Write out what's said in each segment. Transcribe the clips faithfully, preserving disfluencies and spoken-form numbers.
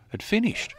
had finished.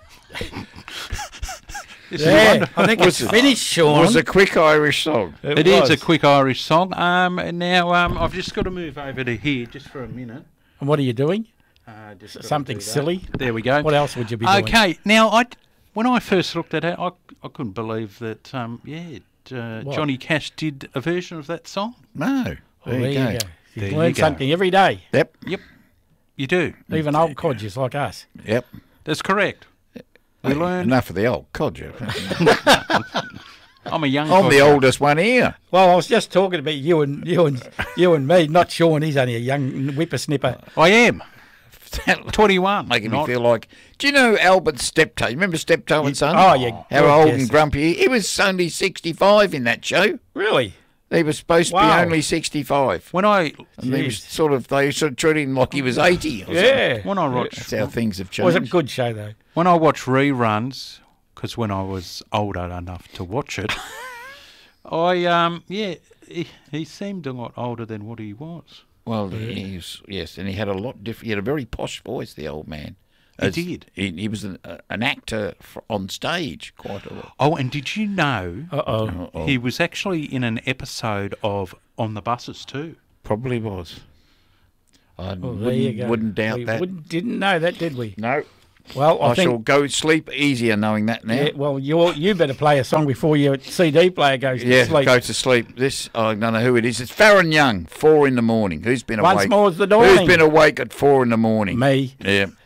This Yeah, is I think it's Was it- finished, Sean. It was a quick Irish song. It is a quick Irish song. Um, and now um, I've just got to move over to here just for a minute. And what are you doing? Uh, just gotta Something do that. silly? There we go. What else would you be doing? Okay, now I, when I first looked at it, I, I couldn't believe that. Um, yeah, uh, What? Johnny Cash did a version of that song. No. Well, There, you go. You There you learn go. something every day, Yep. Yep, you do. even old codgers like us. Yep. That's correct. We learned. Enough of the old codger. I'm a young. I'm the codger. oldest one here. Well, I was just talking about you and you and you and me, not Sean. He's only a young whippersnipper. I am twenty-one. Making not- me feel like. Do you know Albert Steptoe? You remember Steptoe and Son? Oh, yeah. How God, old yes. and grumpy. He was only sixty-five in that show. Really? He was supposed to Wow. be only sixty-five. When I And they was Jeez. sort of they sort of treated him like he was eighty. Or something. Yeah. when I watch That's how things have It changed. was a good show though. when I watch reruns, because when I was older enough to watch it, I um yeah he, he seemed a lot older than what he was. Well, he was, yes, and he had a lot different. He had a very posh voice, the old man. He As- did. He, he was an, uh, an actor for, on stage quite a lot. Oh, and did you know Uh oh. Oh, he was actually in an episode of On the Buses too? probably was. I Well, there you wouldn't, go. wouldn't doubt we that. Wouldn't, didn't know that, did we? No, Well, I, I, think. shall go sleep easier knowing that now. Yeah, well, you you better play a song before your C D player goes Yeah, to sleep. go to sleep. This, I don't know who it is. It's Farron Young, four in the morning. Who's been Once awake? more's the Who's dawning. been awake at four in the morning? Me. Yeah.